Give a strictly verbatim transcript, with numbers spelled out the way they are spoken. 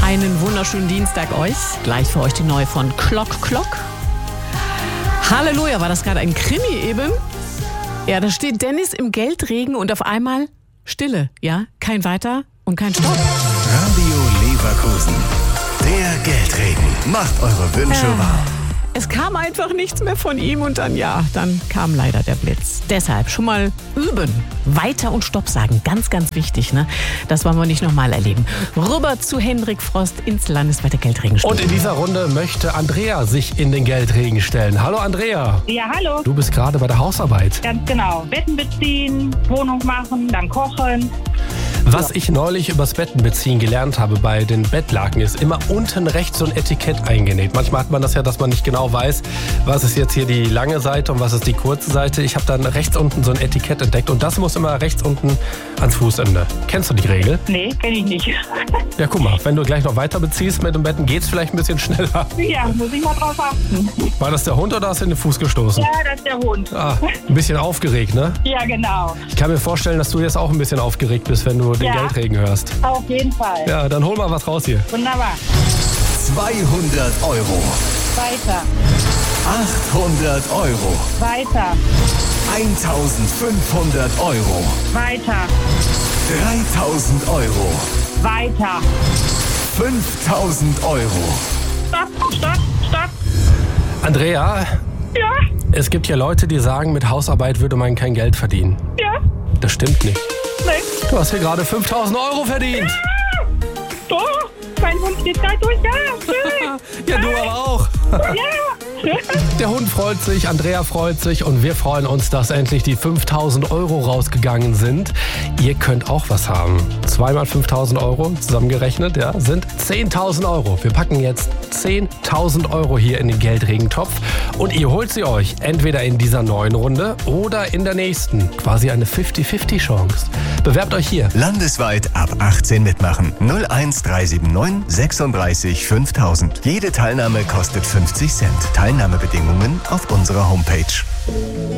Einen wunderschönen Dienstag euch. Gleich für euch die neue von Clock Clock. Halleluja, war das gerade ein Krimi eben? Ja, da steht Dennis im Geldregen und auf einmal Stille. Ja, kein Weiter und kein Stopp. Radio Leverkusen. Der Geldregen. Macht eure Wünsche Äh. wahr. Es kam einfach nichts mehr von ihm und dann, ja, dann kam leider der Blitz. Deshalb schon mal üben. Weiter und Stopp sagen. Ganz, ganz wichtig, ne? Das wollen wir nicht nochmal erleben. Rüber zu Hendrik Frost ins Landesweite Geldregenstudio. Und in dieser Runde möchte Andrea sich in den Geldregen stellen. Hallo Andrea. Ja, hallo. Du bist gerade bei der Hausarbeit. Ganz genau. Betten beziehen, Wohnung machen, dann kochen. Was ich neulich übers Bettenbeziehen gelernt habe bei den Bettlaken ist immer unten rechts so ein Etikett eingenäht. Manchmal hat man das ja, dass man nicht genau weiß, was ist jetzt hier die lange Seite und was ist die kurze Seite. Ich habe dann rechts unten so ein Etikett entdeckt und das muss immer rechts unten ans Fußende. Kennst du die Regel? Nee, kenne ich nicht. Ja, guck mal, wenn du gleich noch weiter beziehst mit dem Betten, geht's vielleicht ein bisschen schneller. Ja, muss ich mal drauf achten. War das der Hund oder hast du in den Fuß gestoßen? Ja, das ist der Hund. Ah, ein bisschen aufgeregt, ne? Ja, genau. Ich kann mir vorstellen, dass du jetzt auch ein bisschen aufgeregt bist, wenn du den Ja. Geldregen hörst. Auf jeden Fall. Ja, dann hol mal was raus hier. Wunderbar. zweihundert Euro. Weiter. achthundert Euro. Weiter. eintausendfünfhundert Euro. Weiter. dreitausend Euro. Weiter. fünftausend Euro. Stopp, stopp, stopp. Andrea, Ja, es gibt ja Leute, die sagen, mit Hausarbeit würde man kein Geld verdienen. ja. Das stimmt nicht. Nee. Du hast hier gerade fünftausend Euro verdient. Doch, mein Hund geht gleich durch. Ja, schön. Ja, du aber auch. Ja. Der Hund freut sich, Andrea freut sich und wir freuen uns, dass endlich die fünftausend Euro rausgegangen sind. Ihr könnt auch was haben. Zweimal fünftausend Euro zusammengerechnet, ja, sind zehntausend Euro. Wir packen jetzt zehntausend Euro hier in den Geldregentopf und ihr holt sie euch entweder in dieser neuen Runde oder in der nächsten. Quasi eine fünfzig fünfzig Chance. Bewerbt euch hier. Landesweit ab achtzehn mitmachen. null eins drei sieben neun sechsunddreißig fünftausend. Jede Teilnahme kostet fünfzig Cent. Teilnahmebedingungen auf unserer Homepage.